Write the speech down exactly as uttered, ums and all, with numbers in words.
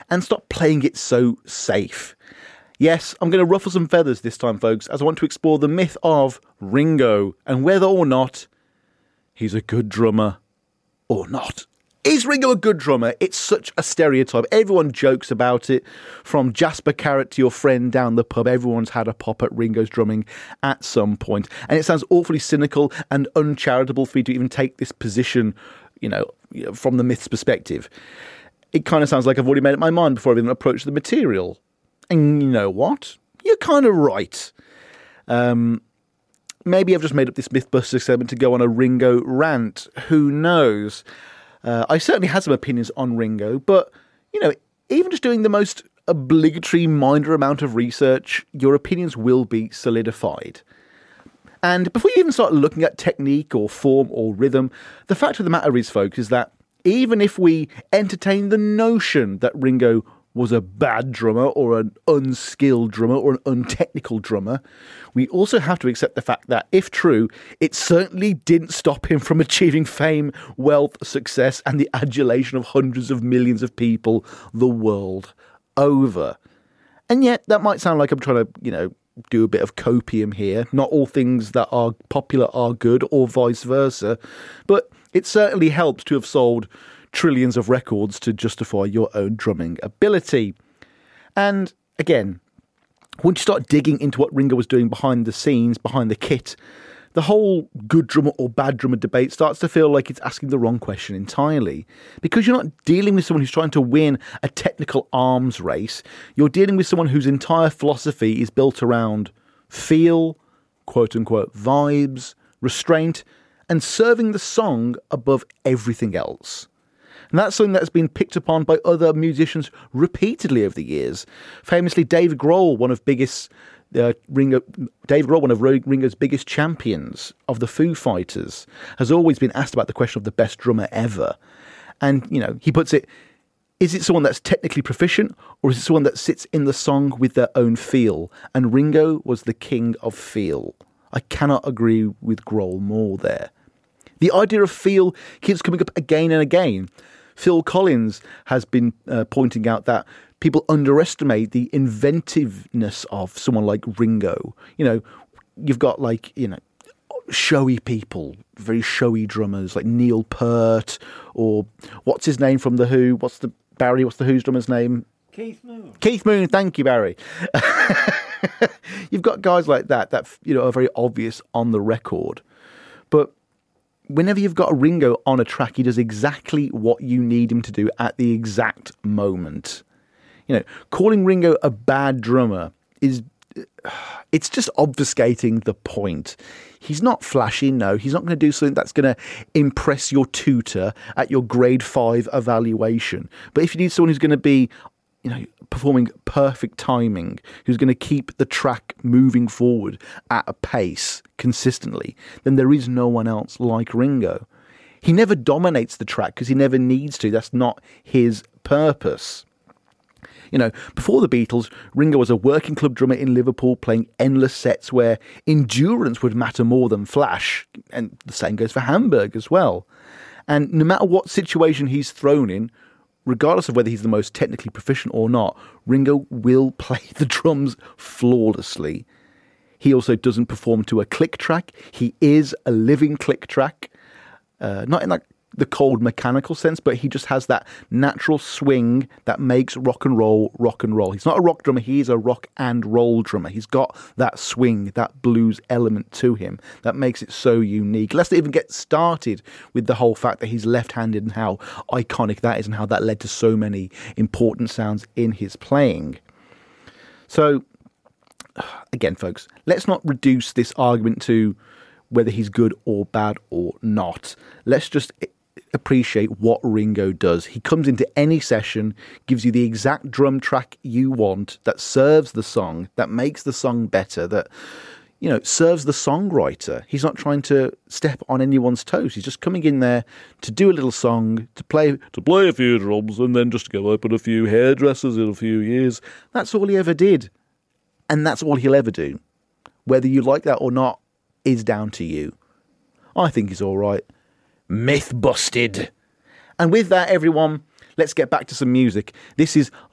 and stop playing it so safe. Yes, I'm going to ruffle some feathers this time, folks, as I want to explore the myth of Ringo and whether or not he's a good drummer or not. Is Ringo a good drummer? It's such a stereotype. Everyone jokes about it. From Jasper Carrot to your friend down the pub, everyone's had a pop at Ringo's drumming at some point. And it sounds awfully cynical and uncharitable for you to even take this position, you know, from the myth's perspective. It kind of sounds like I've already made up my mind before I've even approached the material. And you know what? You're kind of right. Um, maybe I've just made up this Mythbusters segment to go on a Ringo rant. Who knows? Uh, I certainly had some opinions on Ringo, but, you know, even just doing the most obligatory minor amount of research, your opinions will be solidified. And before you even start looking at technique or form or rhythm, the fact of the matter is, folks, is that even if we entertain the notion that Ringo was a bad drummer or an unskilled drummer or an untechnical drummer, we also have to accept the fact that, if true, it certainly didn't stop him from achieving fame, wealth, success, and the adulation of hundreds of millions of people the world over. And yet, that might sound like I'm trying to, you know, do a bit of copium here. Not all things that are popular are good, or vice versa. But it certainly helps to have sold trillions of records to justify your own drumming ability. And again, once you start digging into what Ringo was doing behind the scenes, behind the kit, the whole good drummer or bad drummer debate starts to feel like it's asking the wrong question entirely. Because you're not dealing with someone who's trying to win a technical arms race. You're dealing with someone whose entire philosophy is built around feel, quote-unquote, vibes, restraint, and serving the song above everything else. And that's something that's been picked upon by other musicians repeatedly over the years. Famously, Dave Grohl, one of biggest uh, Ringo, Dave Grohl, one of Ringo's biggest champions of the Foo Fighters, has always been asked about the question of the best drummer ever. And, you know, he puts it, is it someone that's technically proficient, or is it someone that sits in the song with their own feel? And Ringo was the king of feel. I cannot agree with Grohl more there. The idea of feel keeps coming up again and again. Phil Collins has been uh, pointing out that people underestimate the inventiveness of someone like Ringo. You know, you've got like, you know, showy people, very showy drummers like Neil Peart, or what's his name from The Who? What's the, Barry, what's The Who's drummer's name? Keith Moon. Keith Moon, thank you, Barry. You've got guys like that that, you know, are very obvious on the record. But whenever you've got a Ringo on a track, he does exactly what you need him to do at the exact moment. You know, calling Ringo a bad drummer is, it's just obfuscating the point. He's not flashy, no. He's not going to do something that's going to impress your tutor at your grade five evaluation. But if you need someone who's going to be, you know, performing perfect timing, who's going to keep the track moving forward at a pace consistently, then there is no one else like Ringo. He never dominates the track because he never needs to. That's not his purpose. You know, before the Beatles, Ringo was a working club drummer in Liverpool playing endless sets where endurance would matter more than flash. And the same goes for Hamburg as well. And no matter what situation he's thrown in, regardless of whether he's the most technically proficient or not, Ringo will play the drums flawlessly. He also doesn't perform to a click track. He is a living click track. Uh, not in like the cold mechanical sense, but he just has that natural swing that makes rock and roll rock and roll. He's not a rock drummer, he is a rock and roll drummer. He's got that swing, that blues element to him that makes it so unique. Let's not even get started with the whole fact that he's left-handed and how iconic that is and how that led to so many important sounds in his playing. So, again, folks, let's not reduce this argument to whether he's good or bad or not. Let's just appreciate what Ringo does. He comes into any session, gives you the exact drum track you want, that serves the song, that makes the song better, that, you know, serves the songwriter. He's not trying to step on anyone's toes. He's just coming in there to do a little song, to play to play a few drums, and then just go open a few hairdressers in a few years. That's all he ever did. And that's all he'll ever do. Whether you like that or not is down to you. I think he's all right. Myth busted. And with that, everyone, let's get back to some music. This is